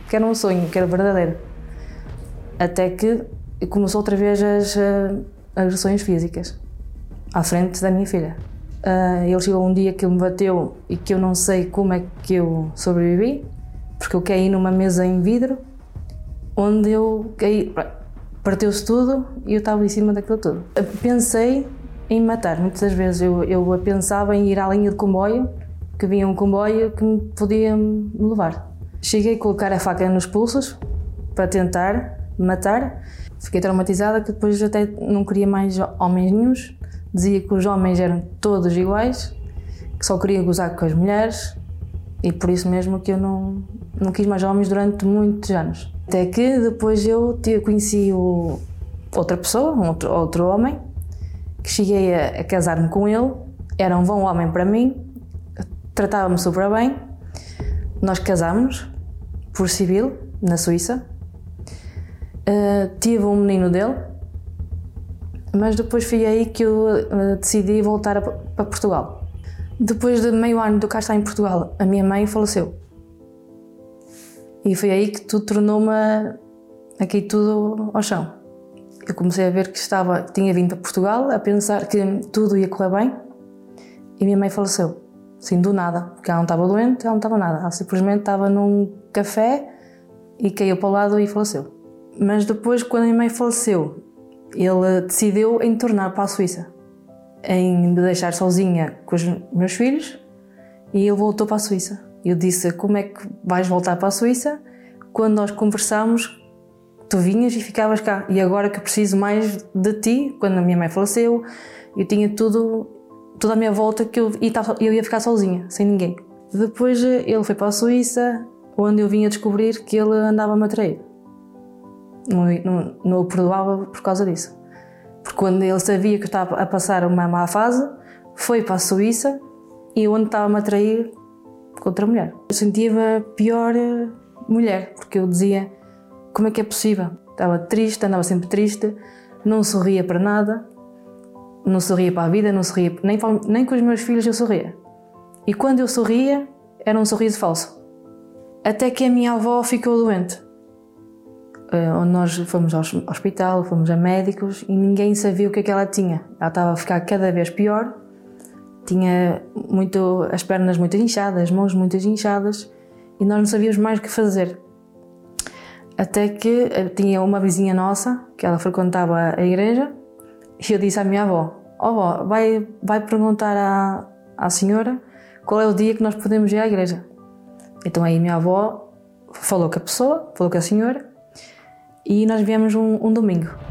que era um sonho, que era verdadeiro. Até que começou outra vez as agressões físicas, à frente da minha filha. Ele chegou um dia que ele me bateu e que eu não sei como é que eu sobrevivi, porque eu caí numa mesa em vidro, onde eu caí, partiu-se tudo e eu estava em cima daquilo tudo. Pensei em matar, muitas das vezes eu pensava em ir à linha de comboio, que vinha um comboio que me podia me levar. Cheguei a colocar a faca nos pulsos para tentar matar. Fiquei traumatizada que depois até não queria mais homens nenhuns. Dizia que os homens eram todos iguais, que só queria gozar com as mulheres e por isso mesmo que eu não quis mais homens durante muitos anos. Até que depois eu conheci outra pessoa, outro homem, que cheguei a casar-me com ele. Era um bom homem para mim, tratava-me super bem. Nós casámos por civil, na Suíça. Tive um menino dele, mas depois foi aí que eu decidi voltar para Portugal. Depois de meio ano de eu cá estar em Portugal, a minha mãe faleceu. E foi aí que tudo tornou-me aqui tudo ao chão. Eu comecei a ver que tinha vindo para Portugal, a pensar que tudo ia correr bem, e minha mãe faleceu. Assim, do nada, porque ela não estava doente, ela não estava nada. Ela simplesmente estava num café e caiu para o lado e faleceu. Mas depois, quando a minha mãe faleceu, ele decidiu em tornar para a Suíça, em me deixar sozinha com os meus filhos, e ele voltou para a Suíça. Eu disse: como é que vais voltar para a Suíça quando nós conversámos, tu vinhas e ficavas cá, e agora que eu preciso mais de ti? Quando a minha mãe faleceu, eu tinha tudo à minha volta, que eu ia ficar sozinha, sem ninguém. Depois ele foi para a Suíça, onde eu vim a descobrir que ele andava-me a trair. Não o perdoava por causa disso. Porque quando ele sabia que eu estava a passar uma má fase, foi para a Suíça e onde estava-me a trair com outra mulher. Eu sentia-me a pior mulher, porque eu dizia: como é que é possível? Estava triste, andava sempre triste, não sorria para nada, não sorria para a vida, não sorria, nem com os meus filhos eu sorria. E quando eu sorria, era um sorriso falso. Até que a minha avó ficou doente. Onde nós fomos ao hospital, fomos a médicos e ninguém sabia o que é que ela tinha. Ela estava a ficar cada vez pior, tinha as pernas muito inchadas, as mãos muito inchadas e nós não sabíamos mais o que fazer. Até que tinha uma vizinha nossa, que ela frequentava a igreja, e eu disse à minha avó: avó, vai perguntar à senhora qual é o dia que nós podemos ir à igreja. Então aí a minha avó falou com a pessoa, falou com a senhora, e nós viemos um domingo.